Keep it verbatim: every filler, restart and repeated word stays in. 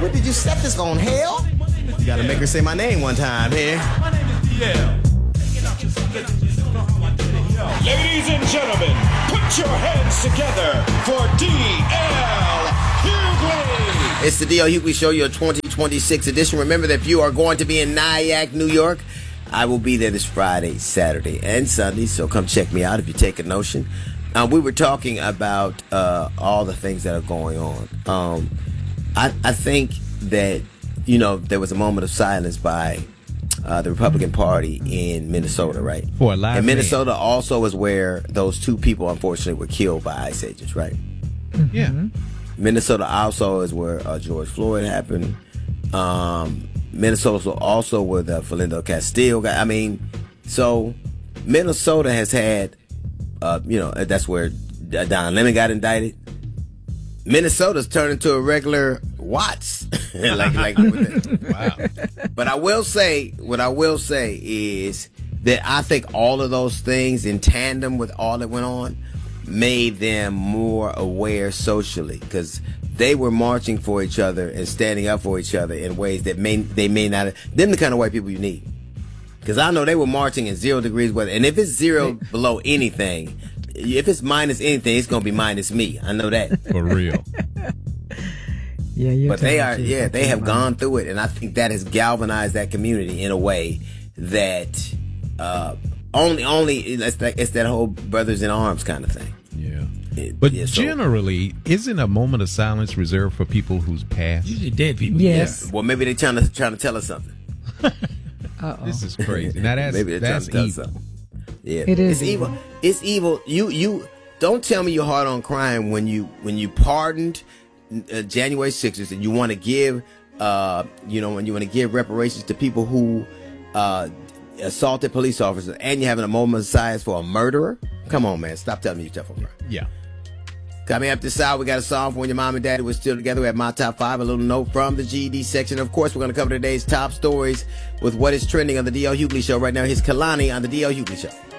Dude, did you set this on hell? You gotta make her say my name one time here. Ladies and gentlemen, put your hands together for D L Hughley. It's the D L Hughley Show, your twenty twenty-six edition. Remember that if you are going to be in Nyack, New York, I will be there this Friday, Saturday, and Sunday, so come check me out if you take a notion. Um, we were talking about uh, all the things that are going on. Um, I, I think that, you know, there was a moment of silence by uh, the Republican Party in Minnesota, right? For a live And Minnesota man. also is where those two people, unfortunately, were killed by ICE agents, right? Yeah. Minnesota also is where uh, George Floyd happened. Um, Minnesota also where the Philando Castile got. I mean, so Minnesota has had, uh, you know, that's where Don Lemon got indicted. Minnesota's turned into a regular Watts. like, like. Wow. But I will say, what I will say is that I think all of those things in tandem with all that went on made them more aware socially, because they were marching for each other and standing up for each other in ways that may they may not have. Them the kind of white people you need. Because I know they were marching in zero degrees weather. And if it's zero below anything, if it's minus anything, it's going to be minus me. I know that. For real. Yeah, you're But they are, telling the yeah, truth. they have gone through it. And I think that has galvanized that community in a way that uh, only, only, it's that, it's that whole brothers in arms kind of thing. Yeah. It- But yeah, so- generally, isn't a moment of silence reserved for people who's passed? Usually dead people. Yes. Well, maybe they're trying to, trying to tell us something. Uh-oh. This is crazy. Now that's Maybe they're that's trying to tell us evil. something. Yeah, It is It's evil. evil. It's evil. You you don't tell me you're hard on crime when you when you pardoned uh, January sixth and you want to give uh you know when you want to give reparations to people who uh assaulted police officers, and you're having a moment of silence for a murderer. Come on, man, stop telling me you're tough on crime. Yeah. Coming up this hour, we got a song for when your mom and daddy were still together. We have my top five, a little note from the G E D section. Of course, we're going to cover today's top stories with what is trending on the D L Hughley Show right now. Here's Kalani on the D L Hughley Show.